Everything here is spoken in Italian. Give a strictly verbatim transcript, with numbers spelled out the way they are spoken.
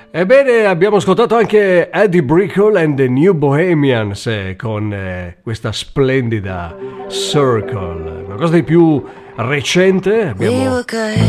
Ebbene, abbiamo ascoltato anche Eddie Brickell and the New Bohemians eh, con eh, questa splendida Circle, una cosa di più recente. Abbiamo